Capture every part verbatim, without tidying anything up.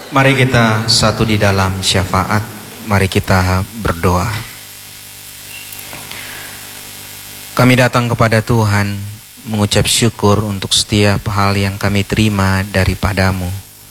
Mari kita satu di dalam syafaat. Mari kita berdoa. Kami datang kepada Tuhan mengucap syukur untuk setiap hal yang kami terima daripadamu.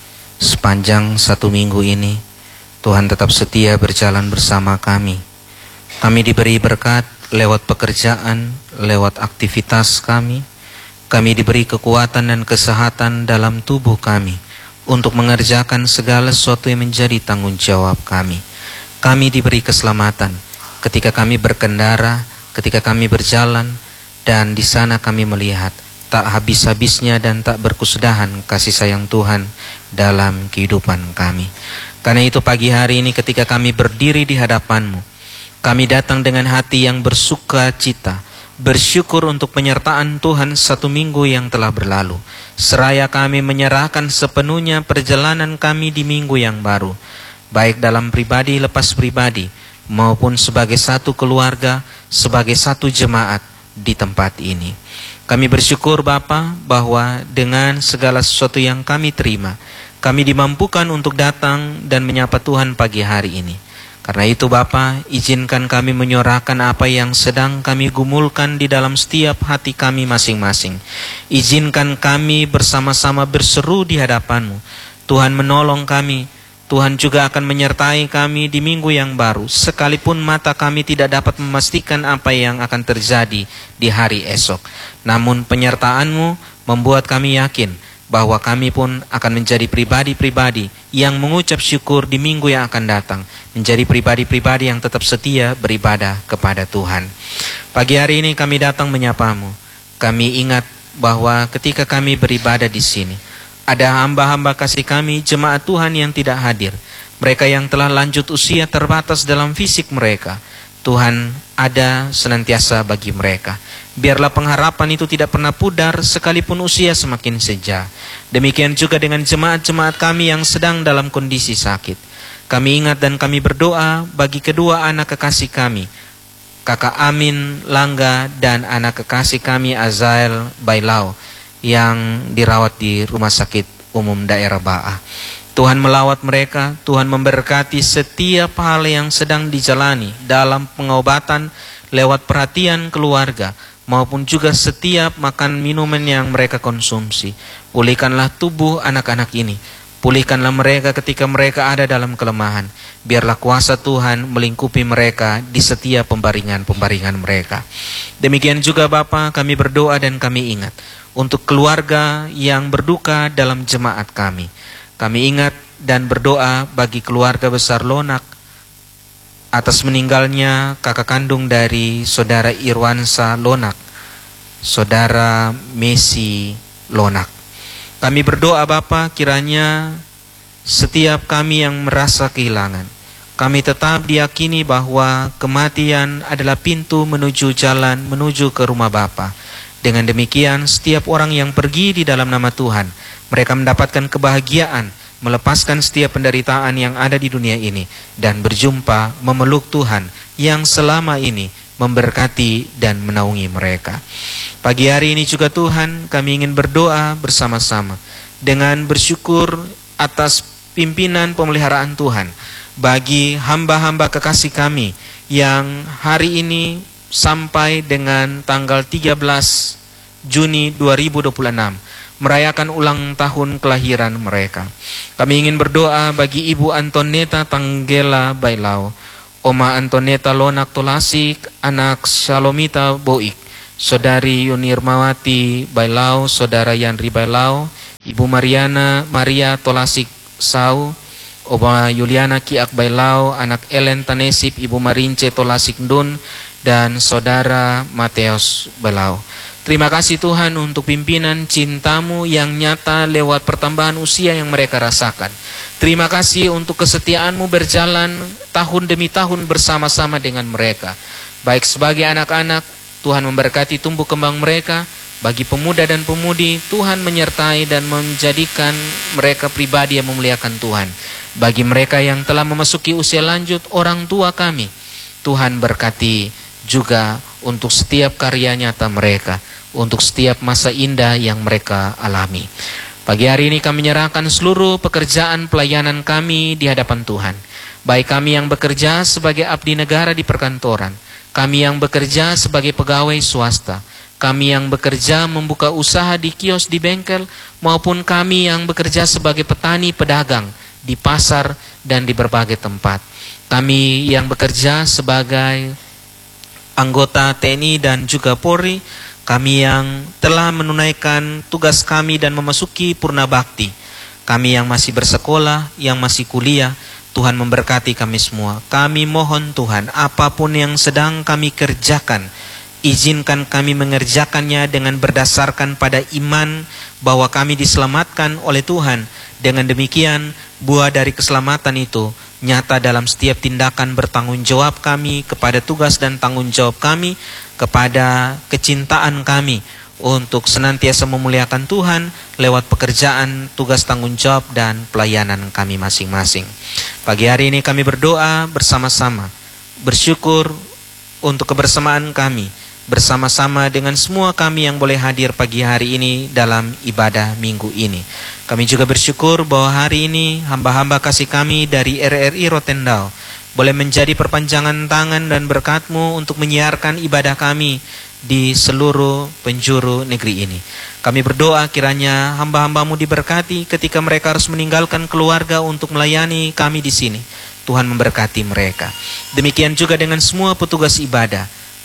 Sepanjang satu minggu ini Tuhan tetap setia berjalan bersama kami. Kami diberi berkat lewat pekerjaan, lewat aktivitas kami. Kami diberi kekuatan dan kesehatan dalam tubuh kami untuk mengerjakan segala sesuatu yang menjadi tanggung jawab kami. Kami diberi keselamatan ketika kami berkendara, ketika kami berjalan, dan di sana kami melihat tak habis-habisnya dan tak berkesudahan kasih sayang Tuhan dalam kehidupan kami. Karena itu pagi hari ini ketika kami berdiri di hadapan-Mu, kami datang dengan hati yang bersuka cita, bersyukur untuk penyertaan Tuhan satu minggu yang telah berlalu. Seraya kami menyerahkan sepenuhnya perjalanan kami di minggu yang baru, baik dalam pribadi lepas pribadi, maupun sebagai satu keluarga, sebagai satu jemaat di tempat ini. Kami bersyukur Bapa bahwa dengan segala sesuatu yang kami terima, kami dimampukan untuk datang dan menyapa Tuhan pagi hari ini. Karena itu Bapa, izinkan kami menyuarakan apa yang sedang kami gumulkan di dalam setiap hati kami masing-masing. Izinkan kami bersama-sama berseru di hadapan-Mu. Tuhan menolong kami, Tuhan juga akan menyertai kami di minggu yang baru, sekalipun mata kami tidak dapat memastikan apa yang akan terjadi di hari esok. Namun penyertaan-Mu membuat kami yakin bahwa kami pun akan menjadi pribadi-pribadi yang mengucap syukur di minggu yang akan datang, menjadi pribadi-pribadi yang tetap setia beribadah kepada Tuhan. Pagi hari ini kami datang menyapa-Mu. Kami ingat bahwa ketika kami beribadah di sini, ada hamba-hamba kasih kami, jemaat Tuhan yang tidak hadir. Mereka yang telah lanjut usia terbatas dalam fisik mereka. Tuhan ada senantiasa bagi mereka. Biarlah pengharapan itu tidak pernah pudar sekalipun usia semakin senja. Demikian juga dengan jemaat-jemaat kami yang sedang dalam kondisi sakit. Kami ingat dan kami berdoa bagi kedua anak kekasih kami, Kakak Amin Langga dan anak kekasih kami Azael Bailau yang dirawat di Rumah Sakit Umum Daerah Ba'ah. Tuhan melawat mereka, Tuhan memberkati setiap hal yang sedang dijalani dalam pengobatan lewat perhatian keluarga, maupun juga setiap makan minuman yang mereka konsumsi. Pulihkanlah tubuh anak-anak ini, pulihkanlah mereka ketika mereka ada dalam kelemahan. Biarlah kuasa Tuhan melingkupi mereka di setiap pembaringan-pembaringan mereka. Demikian juga Bapa, kami berdoa dan kami ingat untuk keluarga yang berduka dalam jemaat kami. Kami ingat dan berdoa bagi keluarga besar Lonak atas meninggalnya kakak kandung dari saudara Irwansa Lonak, saudara Messi Lonak. Kami berdoa Bapa, kiranya setiap kami yang merasa kehilangan, kami tetap diyakini bahwa kematian adalah pintu menuju jalan menuju ke rumah Bapa. Dengan demikian setiap orang yang pergi di dalam nama Tuhan, mereka mendapatkan kebahagiaan, melepaskan setiap penderitaan yang ada di dunia ini, dan berjumpa memeluk Tuhan yang selama ini memberkati dan menaungi mereka. Pagi hari ini juga Tuhan, kami ingin berdoa bersama-sama dengan bersyukur atas pimpinan pemeliharaan Tuhan bagi hamba-hamba kekasih kami yang hari ini sampai dengan tanggal tiga belas Juni dua ribu dua puluh enam merayakan ulang tahun kelahiran mereka. Kami ingin berdoa bagi Ibu Antoneta Tanggela Bailau, Oma Antoneta Lonak Tolasik, anak Shalomita Boik, Saudari Yunirmawati Bailau, Saudara Yanri Bailau, Ibu Mariana Maria Tolasik Sau, Oma Yuliana Kiak Bailau, anak Ellen Tanesip, Ibu Marince Tolasik Ndun, dan Saudara Mateus Bailau. Terima kasih Tuhan untuk pimpinan cinta-Mu yang nyata lewat pertambahan usia yang mereka rasakan. Terima kasih untuk kesetiaan-Mu berjalan tahun demi tahun bersama-sama dengan mereka. Baik sebagai anak-anak, Tuhan memberkati tumbuh kembang mereka. Bagi pemuda dan pemudi, Tuhan menyertai dan menjadikan mereka pribadi yang memuliakan Tuhan. Bagi mereka yang telah memasuki usia lanjut, orang tua kami, Tuhan berkati juga untuk setiap karya nyata mereka, untuk setiap masa indah yang mereka alami. Pagi hari ini kami menyerahkan seluruh pekerjaan pelayanan kami di hadapan Tuhan. Baik kami yang bekerja sebagai abdi negara di perkantoran, kami yang bekerja sebagai pegawai swasta, kami yang bekerja membuka usaha di kios di bengkel, maupun kami yang bekerja sebagai petani pedagang di pasar dan di berbagai tempat. Kami yang bekerja sebagai anggota T N I dan juga Polri, kami yang telah menunaikan tugas kami dan memasuki purna bakti, kami yang masih bersekolah, yang masih kuliah, Tuhan memberkati kami semua. Kami mohon Tuhan, apapun yang sedang kami kerjakan, izinkan kami mengerjakannya dengan berdasarkan pada iman bahwa kami diselamatkan oleh Tuhan. Dengan demikian, buah dari keselamatan itu nyata dalam setiap tindakan bertanggung jawab kami kepada tugas dan tanggung jawab kami, kepada kecintaan kami untuk senantiasa memuliakan Tuhan lewat pekerjaan, tugas tanggung jawab dan pelayanan kami masing-masing. Pagi hari ini kami berdoa bersama-sama, bersyukur untuk kebersamaan kami bersama-sama dengan semua kami yang boleh hadir pagi hari ini dalam ibadah minggu ini. Kami juga bersyukur bahwa hari ini hamba-hamba kasih kami dari R R I Rotendao boleh menjadi perpanjangan tangan dan berkat-Mu untuk menyiarkan ibadah kami di seluruh penjuru negeri ini. Kami berdoa kiranya hamba-hamba-Mu diberkati ketika mereka harus meninggalkan keluarga untuk melayani kami di sini. Tuhan memberkati mereka. Demikian juga dengan semua petugas ibadah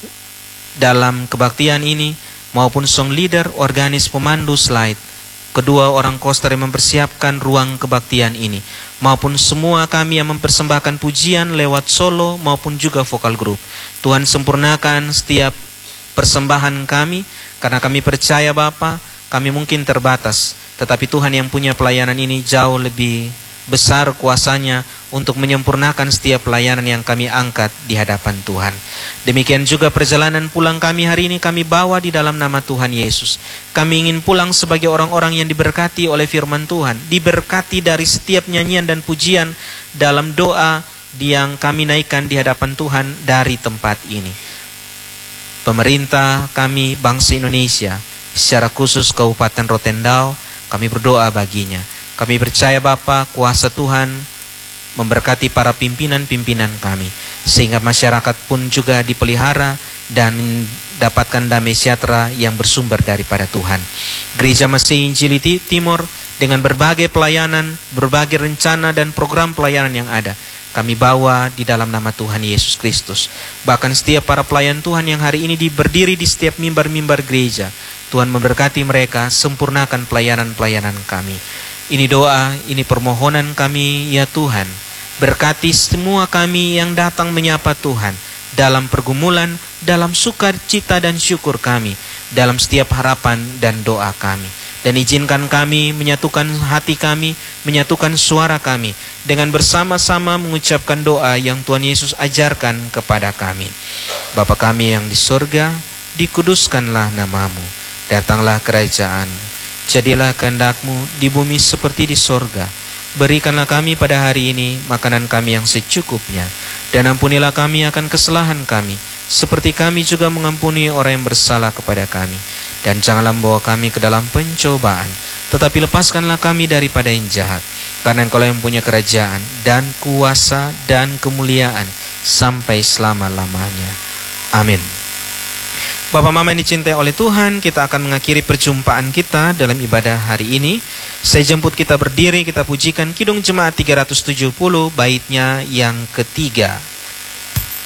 dalam kebaktian ini, maupun song leader, organis, pemandu slide, kedua orang koster yang mempersiapkan ruang kebaktian ini, maupun semua kami yang mempersembahkan pujian lewat solo maupun juga vokal group. Tuhan sempurnakan setiap persembahan kami, karena kami percaya Bapa, kami mungkin terbatas, tetapi Tuhan yang punya pelayanan ini jauh lebih besar kuasanya untuk menyempurnakan setiap pelayanan yang kami angkat di hadapan Tuhan. Demikian juga perjalanan pulang kami hari ini kami bawa di dalam nama Tuhan Yesus. Kami ingin pulang sebagai orang-orang yang diberkati oleh firman Tuhan, diberkati dari setiap nyanyian dan pujian dalam doa yang kami naikkan di hadapan Tuhan dari tempat ini. Pemerintah kami, bangsa Indonesia, secara khusus Kabupaten Rotendao, kami berdoa baginya. Kami percaya Bapa, kuasa Tuhan memberkati para pimpinan-pimpinan kami, sehingga masyarakat pun juga dipelihara dan mendapatkan damai sejahtera yang bersumber daripada Tuhan. Gereja Masih Injili Timur dengan berbagai pelayanan, berbagai rencana dan program pelayanan yang ada, kami bawa di dalam nama Tuhan Yesus Kristus. Bahkan setiap para pelayan Tuhan yang hari ini berdiri di setiap mimbar-mimbar gereja, Tuhan memberkati mereka, sempurnakan pelayanan-pelayanan kami. Ini doa, ini permohonan kami ya Tuhan. Berkati semua kami yang datang menyapa Tuhan dalam pergumulan, dalam sukacita dan syukur kami, dalam setiap harapan dan doa kami. Dan izinkan kami menyatukan hati kami, menyatukan suara kami dengan bersama-sama mengucapkan doa yang Tuhan Yesus ajarkan kepada kami. Bapa kami yang di surga, dikuduskanlah namamu, datanglah kerajaan-Mu. Jadilah kehendak-Mu di bumi seperti di sorga. Berikanlah kami pada hari ini makanan kami yang secukupnya. Dan ampunilah kami akan kesalahan kami, seperti kami juga mengampuni orang yang bersalah kepada kami. Dan janganlah membawa kami ke dalam pencobaan, tetapi lepaskanlah kami daripada yang jahat. Karena Engkau yang punya kerajaan dan kuasa dan kemuliaan sampai selama-lamanya. Amin. Bapak Mama yang dicintai oleh Tuhan, kita akan mengakhiri perjumpaan kita dalam ibadah hari ini. Saya jemput kita berdiri, kita pujikan Kidung Jemaat tiga ratus tujuh puluh, baitnya yang ketiga.